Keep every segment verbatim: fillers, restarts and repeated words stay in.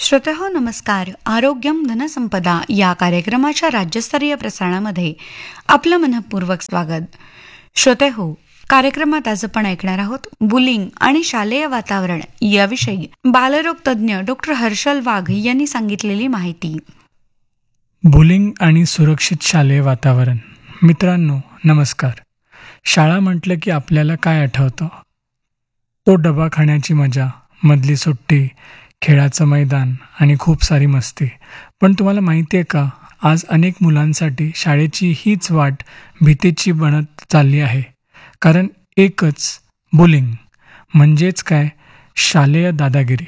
श्रोतेहो नमस्कार. आरोग्यम धनसंपदा या कार्यक्रमाच्या राज्यस्तरीय प्रसारणामध्ये आपलं मनःपूर्वक स्वागत. श्रोतेहो, कार्यक्रमात आज आपण ऐकणार आहोत बुलिंग आणि शालेय वातावरण याविषयी बालरोग तज्ज्ञ डॉक्टर हर्षल वाघ यांनी सांगितलेली माहिती. बुलिंग आणि सुरक्षित शालेय वातावरण. मित्रांनो नमस्कार. शाळा म्हटलं की आपल्याला काय आठवतं? तो डबा खाण्याची मजा, मधली सुट्टी, खेळाचं मैदान आणि खूप सारी मस्ती. पण तुम्हाला माहिती आहे का, आज अनेक मुलांसाठी शाळेची हीच वाट भीतीची बनत चालली आहे. कारण एकच, बुलिंग म्हणजेच काय, शालेय दादागिरी.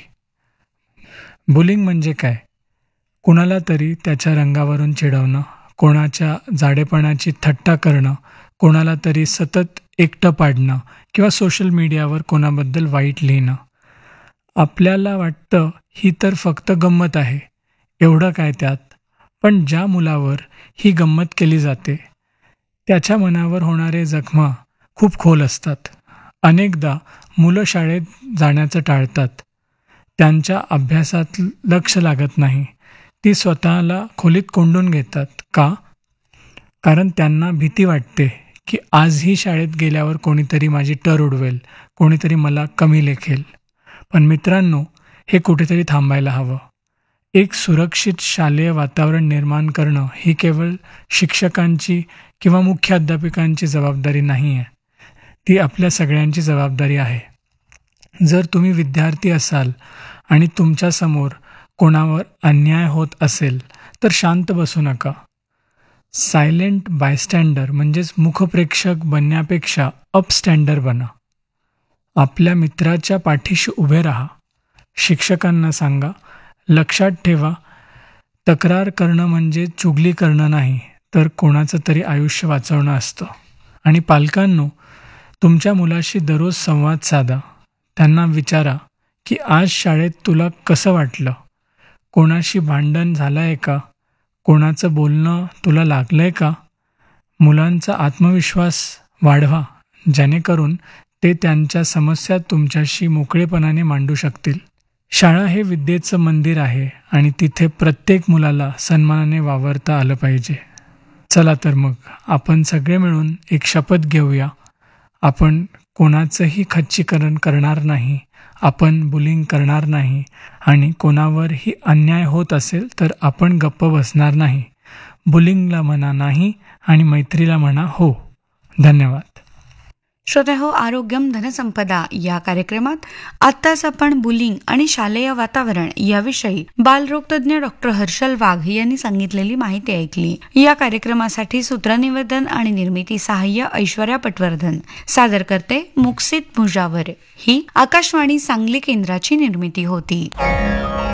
बुलिंग म्हणजे काय? कुणाला तरी त्याच्या रंगावरून चिडवणं, कोणाच्या जाडेपणाची थट्टा करणं, कोणाला तरी सतत एकटं पाडणं किंवा सोशल मीडियावर कोणाबद्दल वाईट लिहिणं. आपल्याला वाटतं ही तर फक्त गंमत आहे, एवढं काय त्यात. पण ज्या मुलावर ही गंमत केली जाते त्याच्या मनावर होणारे जखमा खूप खोल असतात. अनेकदा मुलं शाळेत जाण्याचं टाळतात, त्यांच्या अभ्यासात लक्ष लागत नाही, ती स्वतःला खोलीत कोंडून घेतात. का? कारण त्यांना भीती वाटते की आजही शाळेत गेल्यावर कोणीतरी माझी टर उडवेल, कोणीतरी मला कमी लेखेल. पण मित्रांनो, हे कुठेतरी थांबायला हवं. एक सुरक्षित शालेय वातावरण निर्माण करणं ही केवळ शिक्षकांची किंवा मुख्याध्यापकांची जबाबदारी नाही आहे, ती आपल्या सगळ्यांची जबाबदारी आहे. जर तुम्ही विद्यार्थी असाल आणि तुमच्यासमोर कोणावर अन्याय होत असेल तर शांत बसू नका. सायलेंट बायस्टँडर म्हणजेच मुखप्रेक्षक बनण्यापेक्षा अपस्टँडर बना. आपल्या मित्राच्या पाठीशी उभे राहा. शिक्षकांना सांगा, लक्षात ठेवा, तक्रार करणं म्हणजे चुगली करणं नाही, तर कोणाचं तरी आयुष्य वाचवणं असतं. आणि पालकांनो, तुमच्या मुलाशी दररोज संवाद साधा. त्यांना विचारा की आज शाळेत तुला कसं वाटलं? कोणाशी भांडण झालं आहे का? कोणाचं बोलणं तुला लागलं आहे का? मुलांचा आत्मविश्वास वाढवा, जेणेकरून ते त्यांच्या समस्या तुमच्याशी मोकळेपणाने मांडू शकतील. शाळा हे विद्येचं मंदिर आहे आणि तिथे प्रत्येक मुलाला सन्मानाने वावरता आलं पाहिजे. चला तर मग आपण सगळे मिळून एक शपथ घेऊया. आपण कोणाचंही खच्चीकरण करणार नाही, आपण बुलिंग करणार नाही आणि कोणावरही अन्याय होत असेल तर आपण गप्प बसणार नाही. बुलिंगला म्हणा नाही आणि मैत्रीला म्हणा हो. धन्यवाद. श्रोतेहो, आरोग्यम धनसंपदा या कार्यक्रमात आत्ताच आपण बुलिंग आणि शालेय वातावरण याविषयी बालरोग तज्ज्ञ डॉक्टर हर्षल वाघ यांनी सांगितलेली माहिती ऐकली. या कार्यक्रमासाठी सूत्रनिवेदन आणि निर्मिती सहाय्य ऐश्वर्या पटवर्धन. सादर करते मुक्सित मुजावर. ही आकाशवाणी सांगली केंद्राची निर्मिती होती.